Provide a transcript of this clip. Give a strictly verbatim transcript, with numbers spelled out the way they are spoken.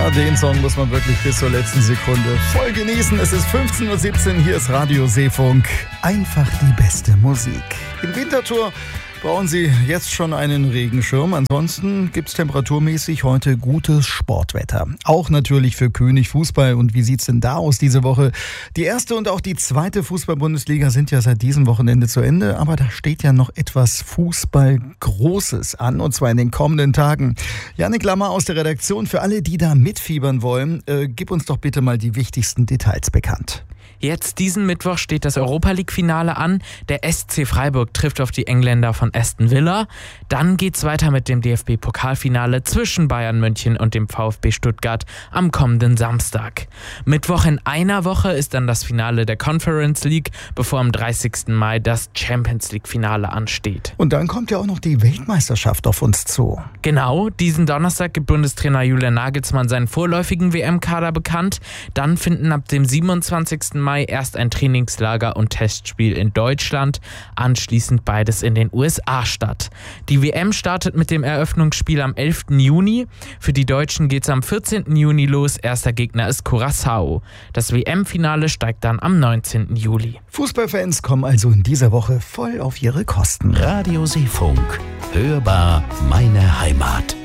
Ja, den Song muss man wirklich bis zur letzten Sekunde voll genießen. Es ist fünfzehn Uhr siebzehn, hier ist Radio Seefunk. Einfach die beste Musik. Im Winterthur brauchen Sie jetzt schon einen Regenschirm. Ansonsten gibt es temperaturmäßig heute gutes Sportwetter. Auch natürlich für König Fußball. Und wie sieht es denn da aus diese Woche? Die erste und auch die zweite Fußball-Bundesliga sind ja seit diesem Wochenende zu Ende. Aber da steht ja noch etwas Fußball-Großes an. Und zwar in den kommenden Tagen. Jannik Lammer aus der Redaktion. Für alle, die da mitfiebern wollen, äh, gib uns doch bitte mal die wichtigsten Details bekannt. Jetzt diesen Mittwoch steht das Europa-League-Finale an. Der S C Freiburg trifft auf die Engländer von Aston Villa. Dann geht's weiter mit dem D F B-Pokalfinale zwischen Bayern München und dem VfB Stuttgart am kommenden Samstag. Mittwoch in einer Woche ist dann das Finale der Conference League, bevor am dreißigsten Mai das Champions League-Finale ansteht. Und dann kommt ja auch noch die Weltmeisterschaft auf uns zu. Genau, diesen Donnerstag gibt Bundestrainer Julian Nagelsmann seinen vorläufigen W M-Kader bekannt. Dann finden ab dem siebenundzwanzigsten Mai erst ein Trainingslager und Testspiel in Deutschland, anschließend beides in den U S A statt. Die W M startet mit dem Eröffnungsspiel am elften Juni. Für die Deutschen geht es am vierzehnten Juni los. Erster Gegner ist Curaçao. Das W M-Finale steigt dann am neunzehnten Juli. Fußballfans kommen also in dieser Woche voll auf ihre Kosten. Radio Seefunk. Hörbar meine Heimat.